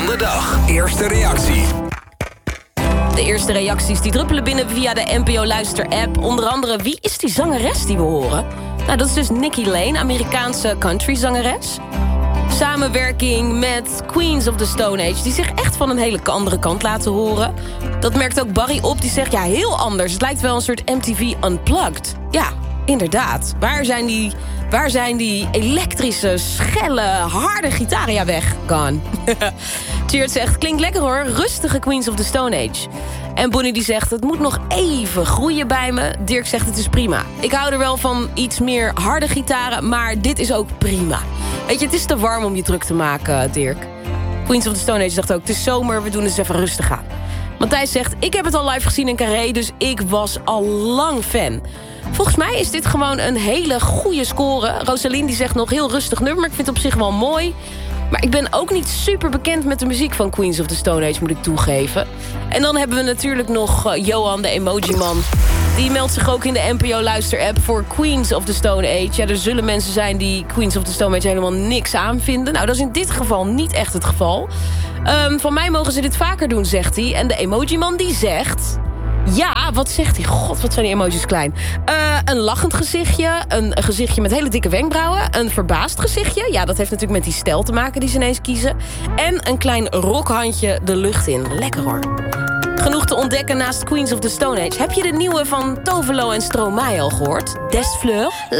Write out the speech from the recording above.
van de dag. Eerste reactie. De eerste reacties die druppelen binnen via de NPO Luister-app. Onder andere, wie is die zangeres die we horen? Nou, dat is dus Nikki Lane, Amerikaanse country-zangeres. Samenwerking met Queens of the Stone Age, die zich echt van een hele andere kant laten horen. Dat merkt ook Barry op, die zegt, ja, heel anders. Het lijkt wel een soort MTV Unplugged. Ja, inderdaad. Waar zijn die elektrische, schelle, harde gitaren? Ja, weg. Gone. Cheert zegt, klinkt lekker hoor. Rustige Queens of the Stone Age. En Bonnie die zegt, het moet nog even groeien bij me. Dirk zegt, het is prima. Ik hou er wel van iets meer harde gitaren, maar dit is ook prima. Weet je, het is te warm om je druk te maken, Dirk. Queens of the Stone Age zegt ook, het is zomer, we doen het eens even rustig aan. Matthijs zegt, ik heb het al live gezien in Carré, dus ik was al lang fan. Volgens mij is dit gewoon een hele goede score. Rosaline die zegt nog, heel rustig nummer, maar ik vind het op zich wel mooi. Maar ik ben ook niet super bekend met de muziek van Queens of the Stone Age, moet ik toegeven. En dan hebben we natuurlijk nog Johan, de emoji-man. Die meldt zich ook in de NPO Luister-app voor Queens of the Stone Age. Ja, er zullen mensen zijn die Queens of the Stone Age helemaal niks aanvinden. Nou, dat is in dit geval niet echt het geval. Van mij mogen ze dit vaker doen, zegt hij. En de emoji-man die zegt... Ja, wat zegt hij? God, wat zijn die emojis klein. Een lachend gezichtje, een gezichtje met hele dikke wenkbrauwen... een verbaasd gezichtje, ja, dat heeft natuurlijk met die stijl te maken die ze ineens kiezen... en een klein rokhandje de lucht in. Lekker hoor. Genoeg te ontdekken naast Queens of the Stone Age. Heb je de nieuwe van Tovelo en Stromae al gehoord? Des Fleurs?